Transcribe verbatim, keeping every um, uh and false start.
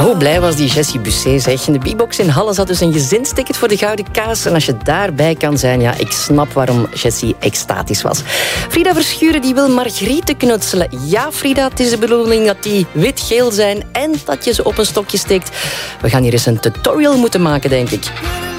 Hoe blij was die Jessie Busset, zeg. De B-box in Halle zat dus een gezinsticket voor de Gouden Kaas. En als je daarbij kan zijn, ja, ik snap waarom Jessie extatisch was. Frida Verschuren die wil Margriete knutselen. Ja, Frida, het is de bedoeling dat die wit-geel zijn en dat je ze op een stokje steekt. We gaan hier eens een tutorial moeten maken, denk ik.